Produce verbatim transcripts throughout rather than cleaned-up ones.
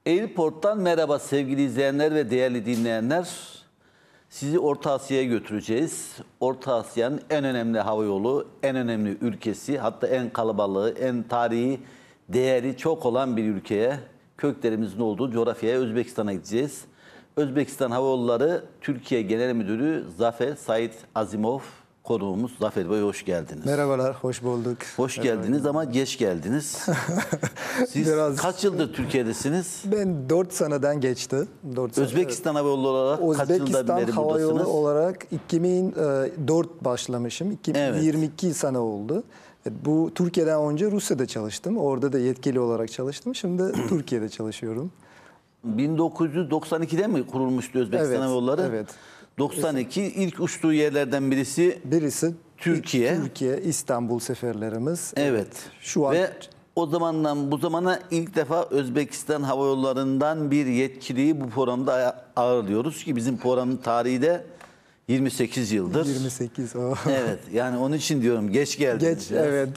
Airport'tan merhaba sevgili izleyenler ve değerli dinleyenler. Sizi Orta Asya'ya götüreceğiz. Orta Asya'nın en önemli havayolu, en önemli ülkesi, hatta en kalabalığı, en tarihi değeri çok olan bir ülkeye, köklerimizin olduğu coğrafyaya, Özbekistan'a gideceğiz. Özbekistan Hava Yolları Türkiye Genel Müdürü Zafer Said Azimov konuğumuz. Zafer Bey, hoş geldiniz. Merhabalar, hoş bulduk. Hoş geldiniz ama geç geldiniz. Siz Biraz... kaç yıldır Türkiye'desiniz? Ben dört seneden geçti. dört sene. Özbekistan Hava Yolu olarak kaç yıldan Özbekistan beri Hava Yolu buradasınız? olarak iki bin dört başlamışım. iki bin yirmi iki evet. sene oldu. Bu Türkiye'den önce Rusya'da çalıştım. Orada da yetkili olarak çalıştım. Şimdi Türkiye'de çalışıyorum. bin dokuz yüz doksan ikide mi kurulmuştu Özbekistan evet, Hava Yolları? Evet. doksan iki ilk uçtuğu yerlerden birisi Birisi Türkiye. Türkiye, İstanbul seferlerimiz. Evet. Şu an ve o zamandan bu zamana ilk defa Özbekistan Hava Yolları'ndan bir yetkiliyi bu programda ağırlıyoruz ki bizim programın tarihi de yirmi sekiz yıldır. yirmi sekiz. Oh. Evet. Yani onun için diyorum geç geldiniz. Geç, evet.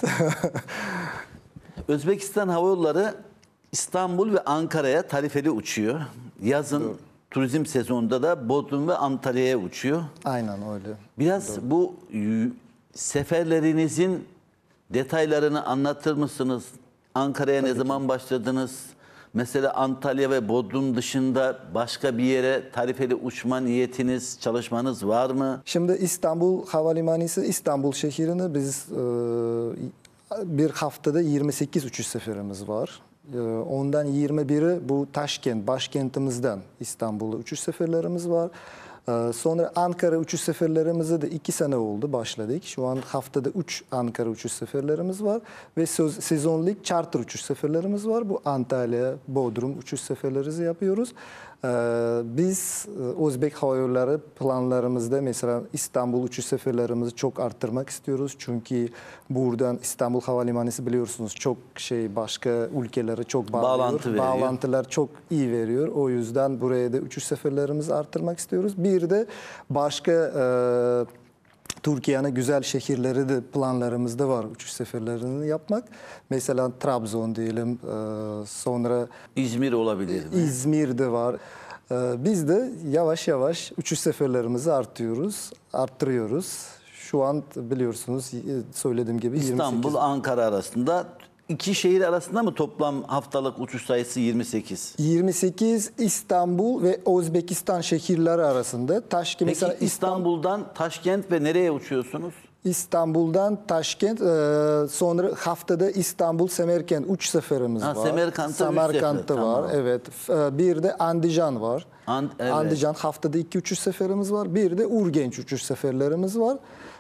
Özbekistan Hava Yolları İstanbul ve Ankara'ya tarifeli uçuyor. Yazın Doğru. turizm sezonunda da Bodrum ve Antalya'ya uçuyor. Aynen öyle. Biraz Doğru. bu seferlerinizin detaylarını anlatır mısınız? Ankara'ya ne zaman başladınız? Mesela Antalya ve Bodrum dışında başka bir yere tarifeli uçma niyetiniz, çalışmanız var mı? Şimdi İstanbul Havalimanı, İstanbul şehrini biz bir haftada yirmi sekiz uçuş seferimiz var. Ondan yirmi biri bu Taşkent, başkentimizden İstanbul'a uçuş seferlerimiz var. Sonra Ankara uçuş seferlerimize de iki sene oldu başladık. Şu an haftada üç Ankara uçuş seferlerimiz var. Ve sezonluk charter uçuş seferlerimiz var. Bu Antalya, Bodrum uçuş seferleri yapıyoruz. Biz Özbek Hava Yolları planlarımızda mesela İstanbul uçuş seferlerimizi çok arttırmak istiyoruz. Çünkü buradan İstanbul Havalimanı biliyorsunuz çok şey başka ülkelere çok bağlıyor. Bağlantı Bağlantılar çok iyi veriyor. O yüzden buraya da uçuş seferlerimizi arttırmak istiyoruz. Bir de başka e, Türkiye'nin güzel şehirleri de planlarımızda var uçuş seferlerini yapmak. Mesela Trabzon diyelim, e, sonra İzmir olabilir mi? İzmir'de var. E, biz de yavaş yavaş uçuş seferlerimizi artıyoruz, arttırıyoruz. Şu an biliyorsunuz söylediğim gibi İstanbul, Ankara arasında iki şehir arasında mı toplam haftalık uçuş sayısı yirmi sekiz? yirmi sekiz İstanbul ve Özbekistan şehirleri arasında. Taşkent, Peki mesela İstanbul'dan Taşkent ve nereye uçuyorsunuz? İstanbul'dan Taşkent, sonra haftada İstanbul Semerkant uç seferimiz ha, var. Semerkant'ta Semerkant'ta var. Tamam. Evet. Bir de Andijan var. And, evet. Andijan haftada iki uçuş seferimiz var. Bir de Urgenç uçuş seferlerimiz var.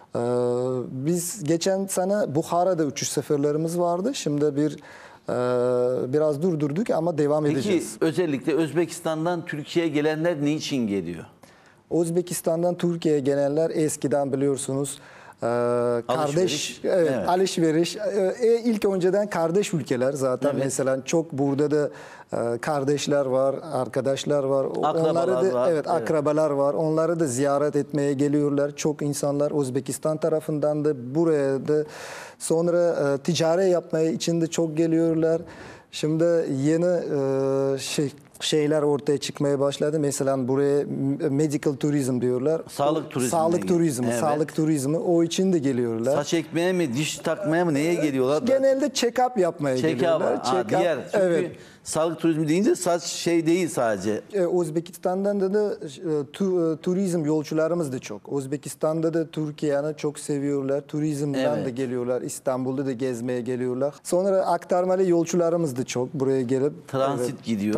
Biz geçen sene Bukhara'da uçuş seferlerimiz vardı. Şimdi bir biraz durdurduk ama devam Peki, edeceğiz. Peki özellikle Özbekistan'dan Türkiye'ye gelenler niçin geliyor? Özbekistan'dan Türkiye'ye gelenler eskiden biliyorsunuz kardeş alışveriş. Evet, Evet. alışveriş e, ilk önceden kardeş ülkeler zaten evet. Mesela çok burada da kardeşler var, arkadaşlar var. Akrabalar onları da var. evet, akrabalar evet. var. Onları da ziyaret etmeye geliyorlar. Çok insanlar Özbekistan tarafından da buraya da sonra ticari yapmaya için de çok geliyorlar. Şimdi yeni şey şeyler ortaya çıkmaya başladı. Mesela buraya medical turizm diyorlar. Sağlık turizmi. Sağlık turizmi, evet. sağlık turizmi o için de geliyorlar. Saç ekmeye mi, diş takmaya mı, neye geliyorlar? Genelde check-up yapmaya check geliyorlar. Check-up, ha, diğer. Çünkü evet. Sağlık turizmi deyince saç şey değil sadece. Ee, Özbekistan'dan da, da tu, turizm yolcularımız da çok. Özbekistan'da da Türkiye'yi çok seviyorlar. Turizmden evet. de geliyorlar. İstanbul'da da gezmeye geliyorlar. Sonra aktarmalı yolcularımız da çok buraya gelip. Transit evet, gidiyor.